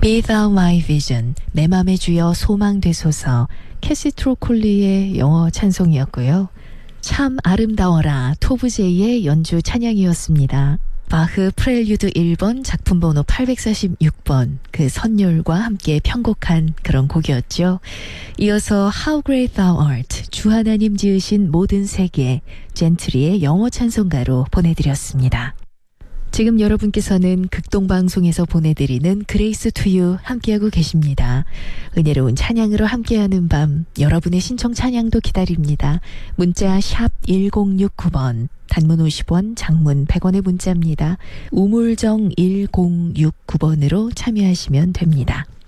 Be Thou My Vision, 내 맘의 주여 소망 되소서, 캐시 트로콜리의 영어 찬송이었고요. 참 아름다워라, 토브제이의 연주 찬양이었습니다. 바흐 프렐류드 1번 작품 번호 846번, 그 선율과 함께 편곡한 그런 곡이었죠. 이어서 How Great Thou Art, 주 하나님 지으신 모든 세계, 젠트리의 영어 찬송가로 보내드렸습니다. 지금 여러분께서는 극동방송에서 보내드리는 그레이스 투유 함께하고 계십니다. 은혜로운 찬양으로 함께하는 밤, 여러분의 신청 찬양도 기다립니다. 문자 샵 1069번, 단문 50원, 장문 100원의 문자입니다. 우물정 1069번으로 참여하시면 됩니다.